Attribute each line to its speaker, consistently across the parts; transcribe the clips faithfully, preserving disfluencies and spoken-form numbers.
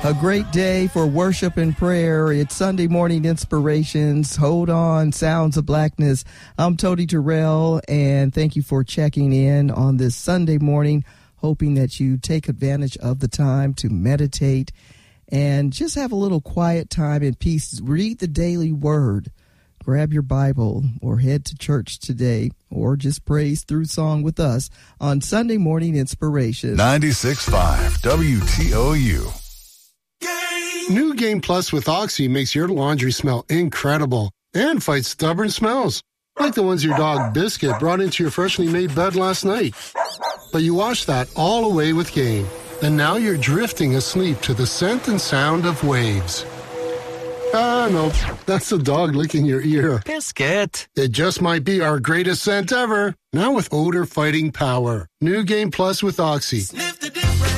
Speaker 1: A great day for worship and prayer. It's Sunday morning inspirations. Hold on, Sounds of Blackness. I'm Tony Terrell, and thank you for checking in on this Sunday morning, hoping that you take advantage of the time to meditate and just have a little quiet time and peace. Read the daily word. Grab your Bible or head to church today, or just praise through song with us on Sunday morning inspiration.
Speaker 2: ninety-six point five W T O U.
Speaker 3: New Game Plus with Oxy makes your laundry smell incredible and fights stubborn smells, like the ones your dog Biscuit brought into your freshly made bed last night. But you washed that all away with Game, and now you're drifting asleep to the scent and sound of waves. Ah, no, that's the dog licking your ear.
Speaker 4: Biscuit.
Speaker 3: It just might be our greatest scent ever, now with odor-fighting power. New Game Plus with Oxy.
Speaker 5: Sniff the difference.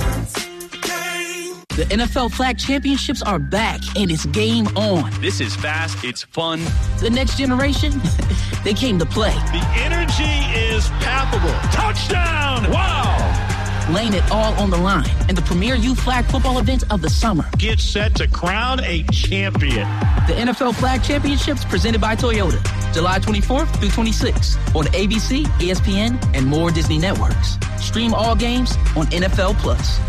Speaker 6: The N F L Flag Championships are back, and it's game on.
Speaker 7: This is fast, it's fun.
Speaker 6: The next generation, they came to play.
Speaker 7: The energy is palpable. Touchdown! Wow!
Speaker 6: Laying it all on the line in the premier youth flag football event of the summer.
Speaker 7: Get set to crown a champion.
Speaker 6: The N F L Flag Championships presented by Toyota, July twenty-fourth through twenty-sixth on A B C, E S P N, and more Disney networks. Stream all games on N F L Plus.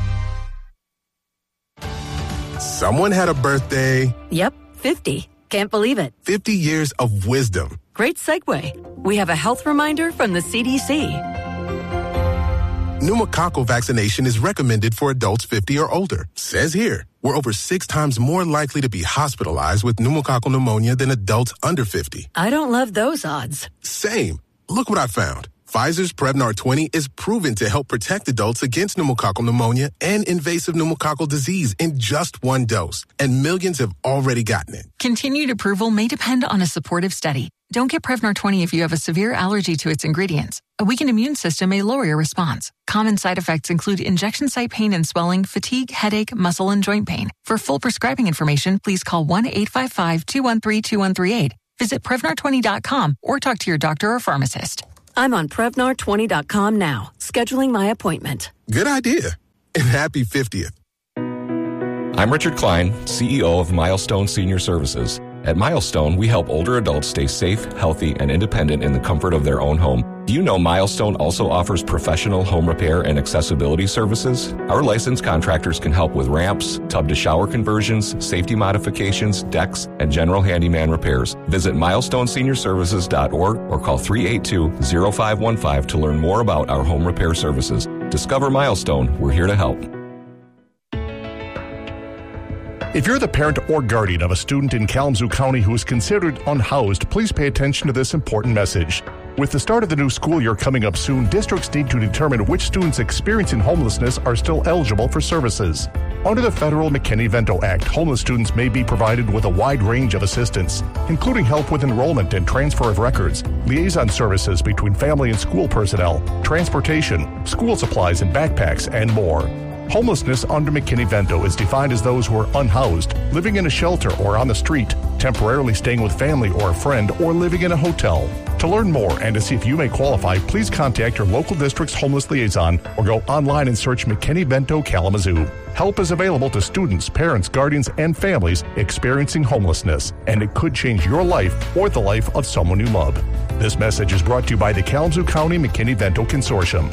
Speaker 8: Someone had a birthday.
Speaker 9: Yep, fifty. Can't believe it.
Speaker 8: fifty years of wisdom.
Speaker 9: Great segue. We have a health reminder from the C D C.
Speaker 8: Pneumococcal vaccination is recommended for adults fifty or older. Says here, we're over six times more likely to be hospitalized with pneumococcal pneumonia than adults under fifty.
Speaker 9: I don't love those odds.
Speaker 8: Same. Look what I found. Pfizer's Prevnar twenty is proven to help protect adults against pneumococcal pneumonia and invasive pneumococcal disease in just one dose, and millions have already gotten it.
Speaker 10: Continued approval may depend on a supportive study. Don't get Prevnar twenty if you have a severe allergy to its ingredients. A weakened immune system may lower your response. Common side effects include injection site pain and swelling, fatigue, headache, muscle, and joint pain. For full prescribing information, please call one eight five five, two one three, two one three eight. Visit Prevnar twenty dot com or talk to your doctor or pharmacist.
Speaker 9: I'm on Prevnar twenty dot com now, scheduling my appointment.
Speaker 8: Good idea. And happy fiftieth.
Speaker 11: I'm Richard Klein, C E O of Milestone Senior Services. At Milestone, we help older adults stay safe, healthy, and independent in the comfort of their own home. Do you know Milestone also offers professional home repair and accessibility services? Our licensed contractors can help with ramps, tub-to-shower conversions, safety modifications, decks, and general handyman repairs. Visit milestone senior services dot org or call three eight two, zero five one five to learn more about our home repair services. Discover Milestone. We're here to help.
Speaker 12: If you're the parent or guardian of a student in Kalamazoo County who is considered unhoused, please pay attention to this important message. With the start of the new school year coming up soon, districts need to determine which students experiencing homelessness are still eligible for services. Under the federal McKinney-Vento Act, homeless students may be provided with a wide range of assistance, including help with enrollment and transfer of records, liaison services between family and school personnel, transportation, school supplies and backpacks, and more. Homelessness under McKinney-Vento is defined as those who are unhoused, living in a shelter or on the street, temporarily staying with family or a friend, or living in a hotel. To learn more and to see if you may qualify, please contact your local district's homeless liaison or go online and search McKinney-Vento Kalamazoo. Help is available to students, parents, guardians, and families experiencing homelessness, and it could change your life or the life of someone you love. This message is brought to you by the Kalamazoo County McKinney-Vento Consortium.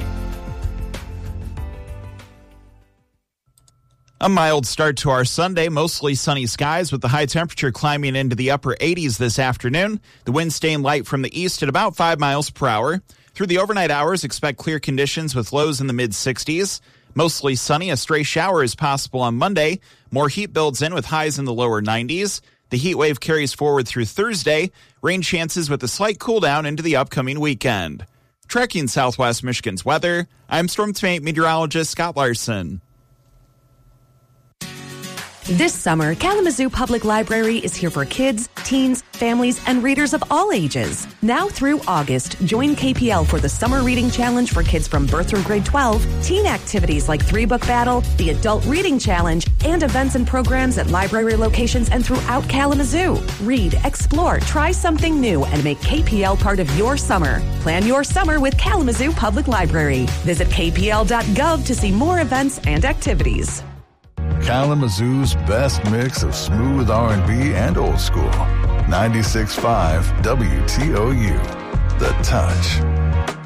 Speaker 13: A mild start to our Sunday, mostly sunny skies with the high temperature climbing into the upper eighties this afternoon. The wind staying light from the east at about five miles per hour. Through the overnight hours, expect clear conditions with lows in the mid-sixties. Mostly sunny, a stray shower is possible on Monday. More heat builds in with highs in the lower nineties. The heat wave carries forward through Thursday. Rain chances with a slight cool down into the upcoming weekend. Tracking Southwest Michigan's weather, I'm Storm Team meteorologist Scott Larson.
Speaker 14: This summer, Kalamazoo Public Library is here for kids, teens, families, and readers of all ages. Now through August, join K P L for the Summer Reading Challenge for kids from birth through grade twelve, teen activities like Three Book Battle, the Adult Reading Challenge, and events and programs at library locations and throughout Kalamazoo. Read, explore, try something new, and make K P L part of your summer. Plan your summer with Kalamazoo Public Library. Visit k p l dot gov to see more events and activities.
Speaker 2: Kalamazoo's best mix of smooth R and B and old school. ninety-six point five W T O U. The Touch.